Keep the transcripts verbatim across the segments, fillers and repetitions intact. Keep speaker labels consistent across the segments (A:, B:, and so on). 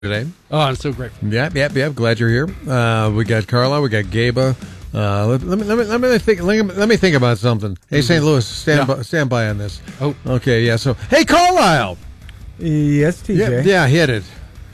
A: Today.
B: Oh, I'm so grateful.
A: Yep, yep, yep. Glad you're here. Uh, we got Carla. We got Gaba. Uh, let, let me let me let me think. Let me, let me think about something. Hey, mm-hmm. Saint Louis, stand yeah. by, stand by on this.
B: Oh,
A: okay, yeah. So, hey, Carlisle.
C: Yes, T J.
A: Yeah, yeah hit it.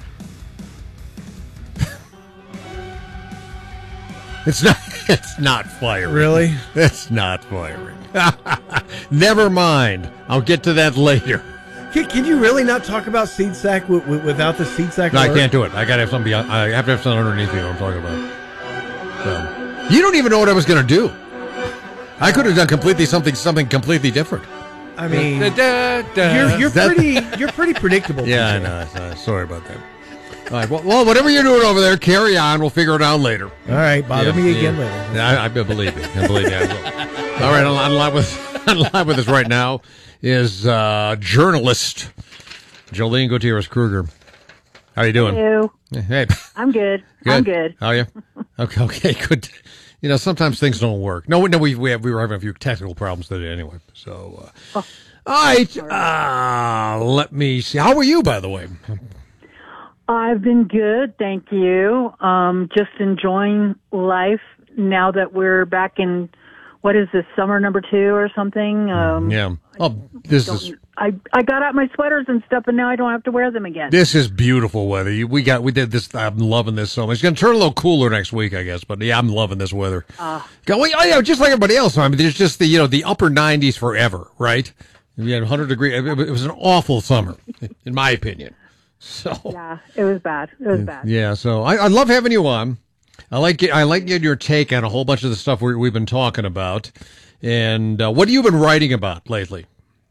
A: It's not. It's not firing.
C: Really?
A: It's not firing. Never mind. I'll get to that later.
C: Can, can you really not talk about seed sack w- w- without the seed sack?
A: No,
C: alert?
A: I can't do it. I gotta have something. Beyond, I have to have something underneath me. What I'm talking about. So, you don't even know what I was gonna do. I could have done completely something, something completely different.
C: I mean,
A: da, da, da.
C: you're you're pretty you're pretty predictable.
A: Yeah, I know. Uh, sorry about that. All right. Well, well, whatever you're doing over there, carry on. We'll figure it out later.
C: All right. Bother
A: yeah,
C: me
A: yeah.
C: again later.
A: Yeah, I, I believe me. I believe me. I will. All right. On, on live with on live with us right now is uh, journalist Jolene Gutierrez Kruger. How are you doing?
D: Hello.
A: Hey.
D: I'm good.
A: Good.
D: I'm good.
A: How are you? Okay. Okay. Good. You know, sometimes things don't work. No, no, we we have, we were having a few technical problems today anyway. So, uh, oh. all right. Uh, let me see. How are you, by the way?
D: I've been good, thank you. Um, just enjoying life now that we're back in, what is this, summer number two or something? Um,
A: yeah. Oh, this is.
D: I, I got out my sweaters and stuff, and now I don't have to wear them again.
A: This is beautiful weather. We got we did this. I'm loving this so much. It's going to turn a little cooler next week, I guess. But yeah, I'm loving this weather. Uh, well, yeah, just like everybody else. I mean, there's just the you know the upper nineties forever, right? We had one hundred degree. It was an awful summer, in my opinion. So
D: yeah, it was bad. It was bad.
A: Yeah, so I, I love having you on. I like I like getting your take on a whole bunch of the stuff we, we've been talking about. And uh, what have you been writing about lately?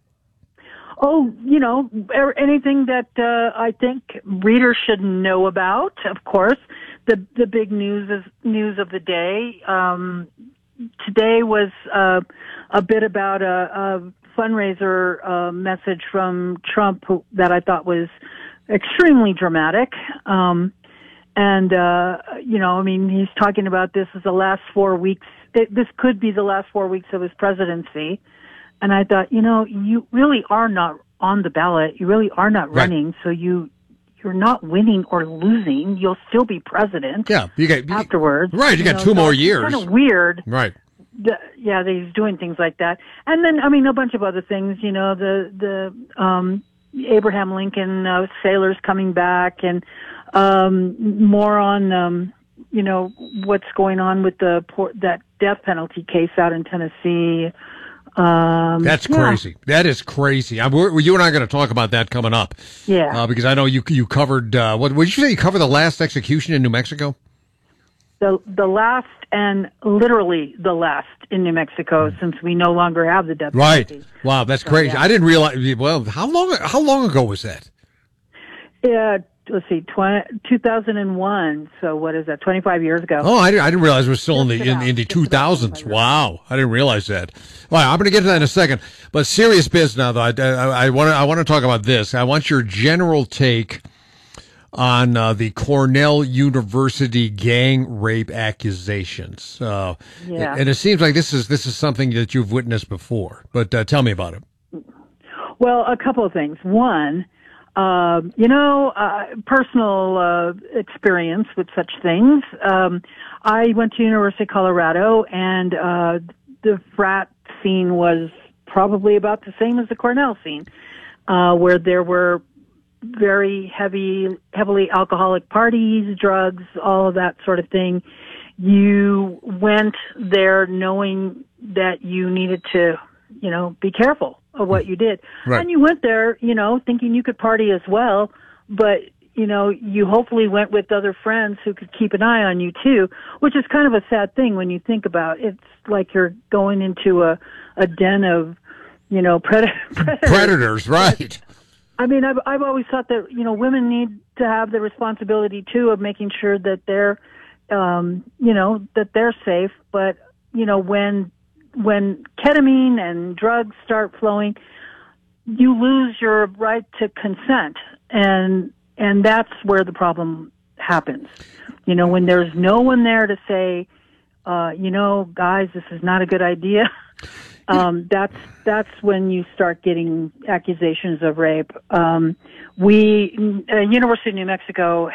D: Oh, you know, anything that uh, I think readers should know about. Of course, the the big news is news of the day. Um, today was uh, a bit about a, a fundraiser uh, message from Trump who, that I thought was extremely dramatic. Um, and, uh, you know, I mean, he's talking about this as the last four weeks. It, this could be the last four weeks of his presidency. And I thought, you know, you really are not on the ballot. You really are not running. Right. So you, you're not winning or losing. You'll still be president.
A: Yeah. You got, you,
D: afterwards.
A: Right. You, you got know, two so more years.
D: It's kind of weird.
A: Right.
D: The, yeah, that he's doing things like that. And then, I mean, a bunch of other things, you know, the, the, um, Abraham Lincoln uh, sailors coming back, and um, more on, um, you know, what's going on with the port, that death penalty case out in Tennessee. Um,
A: That's
D: yeah.
A: crazy. That is crazy. I, we're, you and I are going to talk about that coming up.
D: Yeah.
A: Uh, because I know you you covered, uh, what, what did you say? You covered the last execution in New Mexico?
D: The the last and literally the last in New Mexico, mm. since we no longer have the death
A: right.
D: penalty.
A: Right. Wow, that's
D: so,
A: crazy.
D: Yeah.
A: I didn't realize. Well, how long how long ago was that?
D: Yeah, let's see, two thousand one. So what is that? twenty-five years ago.
A: Oh, I didn't, I didn't realize it was still
D: Just
A: in the in,
D: about,
A: in the two thousands.
D: about
A: Wow, I didn't realize that. Well, I'm going to get to that in a second. But serious biz now, though. I want to I want to talk about this. I want your general take on uh, the Cornell University gang rape accusations. Uh,
D: yeah.
A: And it seems like this is this is something that you've witnessed before. But uh, tell me about it.
D: Well, a couple of things. One, uh, you know, uh, personal uh, experience with such things. Um, I went to University of Colorado, and uh, the frat scene was probably about the same as the Cornell scene, uh, where there were very heavy, heavily alcoholic parties, drugs, all of that sort of thing. You went there knowing that you needed to, you know, be careful of what you did.
A: Right.
D: And you went there, you know, thinking you could party as well, but, you know, you hopefully went with other friends who could keep an eye on you too, which is kind of a sad thing when you think about it. It's like you're going into a, a den of, you know, pred- predators.
A: Predators, right.
D: I mean, I've I've always thought that, you know, women need to have the responsibility too of making sure that they're, um, you know, that they're safe. But, you know, when when ketamine and drugs start flowing, you lose your right to consent, and and that's where the problem happens. You know, when there's no one there to say, uh, you know, guys, this is not a good idea. Um, that's that's when you start getting accusations of rape. Um, we, uh, University of New Mexico